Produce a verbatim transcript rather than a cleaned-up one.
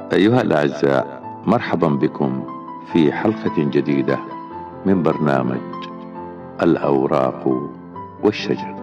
أيها الأعزاء، مرحبا بكم في حلقة جديدة من برنامج الأوراق والشجر.